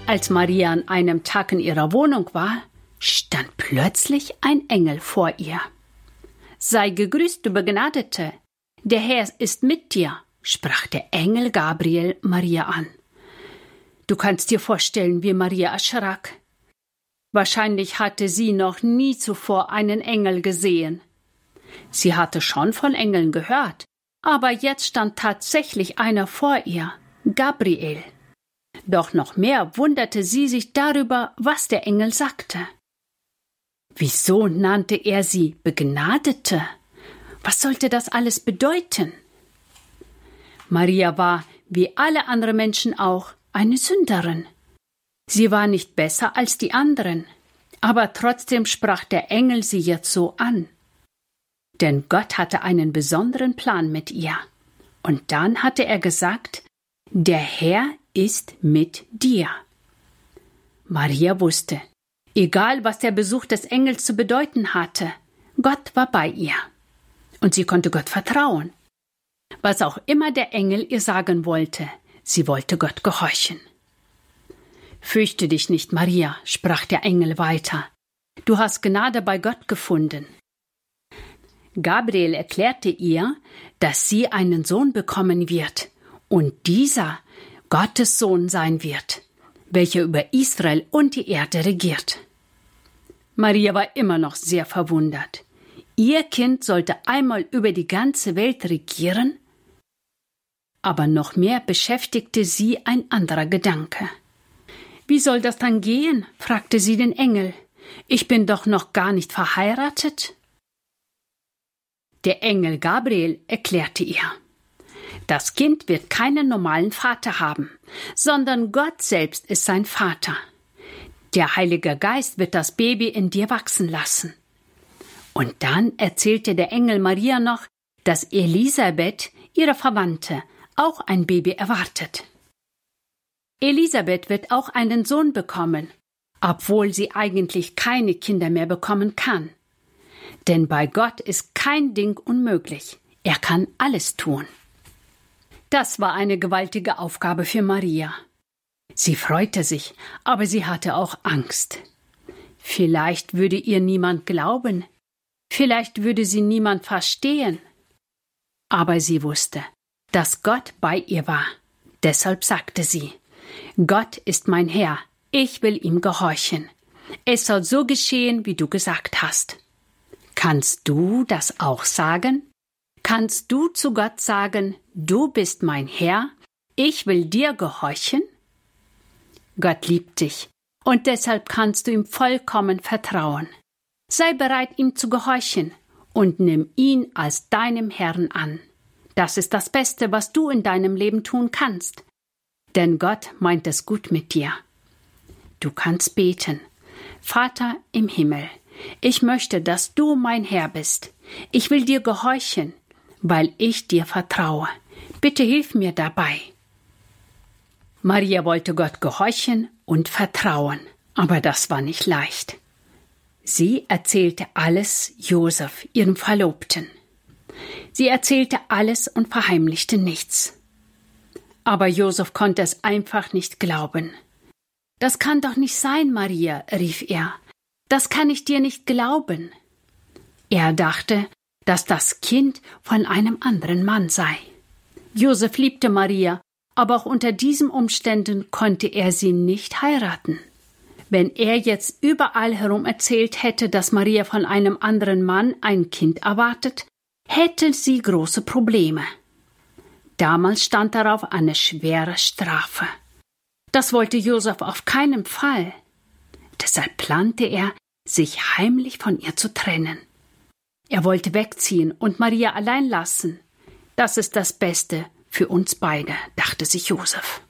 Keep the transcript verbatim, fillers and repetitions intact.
Als Maria an einem Tag in ihrer Wohnung war, stand plötzlich ein Engel vor ihr. »Sei gegrüßt, du Begnadete, der Herr ist mit dir«, sprach der Engel Gabriel Maria an. Du kannst dir vorstellen, wie Maria erschrak. Wahrscheinlich hatte sie noch nie zuvor einen Engel gesehen. Sie hatte schon von Engeln gehört, aber jetzt stand tatsächlich einer vor ihr, Gabriel. Doch noch mehr wunderte sie sich darüber, was der Engel sagte. Wieso nannte er sie Begnadete? Was sollte das alles bedeuten? Maria war, wie alle anderen Menschen auch, eine Sünderin. Sie war nicht besser als die anderen, aber trotzdem sprach der Engel sie jetzt so an. Denn Gott hatte einen besonderen Plan mit ihr. Und dann hatte er gesagt, der Herr ist mit dir. Maria wusste, egal was der Besuch des Engels zu bedeuten hatte, Gott war bei ihr. Und sie konnte Gott vertrauen. Was auch immer der Engel ihr sagen wollte, sie wollte Gott gehorchen. »Fürchte dich nicht, Maria«, sprach der Engel weiter. »Du hast Gnade bei Gott gefunden.« Gabriel erklärte ihr, dass sie einen Sohn bekommen wird und dieser Gottes Sohn sein wird, welcher über Israel und die Erde regiert. Maria war immer noch sehr verwundert. Ihr Kind sollte einmal über die ganze Welt regieren? Aber noch mehr beschäftigte sie ein anderer Gedanke. »Wie soll das dann gehen?« fragte sie den Engel. »Ich bin doch noch gar nicht verheiratet?« Der Engel Gabriel erklärte ihr, das Kind wird keinen normalen Vater haben, sondern Gott selbst ist sein Vater. Der Heilige Geist wird das Baby in dir wachsen lassen. Und dann erzählte der Engel Maria noch, dass Elisabeth, ihre Verwandte, auch ein Baby erwartet. Elisabeth wird auch einen Sohn bekommen, obwohl sie eigentlich keine Kinder mehr bekommen kann. Denn bei Gott ist kein Ding unmöglich. Er kann alles tun. Das war eine gewaltige Aufgabe für Maria. Sie freute sich, aber sie hatte auch Angst. Vielleicht würde ihr niemand glauben. Vielleicht würde sie niemand verstehen. Aber sie wusste, dass Gott bei ihr war. Deshalb sagte sie, Gott ist mein Herr, ich will ihm gehorchen. Es soll so geschehen, wie du gesagt hast. Kannst du das auch sagen? Kannst du zu Gott sagen, du bist mein Herr, ich will dir gehorchen? Gott liebt dich und deshalb kannst du ihm vollkommen vertrauen. Sei bereit, ihm zu gehorchen und nimm ihn als deinem Herrn an. Das ist das Beste, was du in deinem Leben tun kannst. Denn Gott meint es gut mit dir. Du kannst beten. Vater im Himmel, ich möchte, dass du mein Herr bist. Ich will dir gehorchen, weil ich dir vertraue. Bitte hilf mir dabei. Maria wollte Gott gehorchen und vertrauen, aber das war nicht leicht. Sie erzählte alles Josef, ihrem Verlobten. Sie erzählte alles und verheimlichte nichts. Aber Josef konnte es einfach nicht glauben. »Das kann doch nicht sein, Maria«, rief er. »Das kann ich dir nicht glauben.« Er dachte, dass das Kind von einem anderen Mann sei. Josef liebte Maria, aber auch unter diesen Umständen konnte er sie nicht heiraten. Wenn er jetzt überall herum erzählt hätte, dass Maria von einem anderen Mann ein Kind erwartet, hätte sie große Probleme. Damals stand darauf eine schwere Strafe. Das wollte Josef auf keinen Fall. Deshalb plante er, sich heimlich von ihr zu trennen. Er wollte wegziehen und Maria allein lassen. Das ist das Beste für uns beide, dachte sich Josef.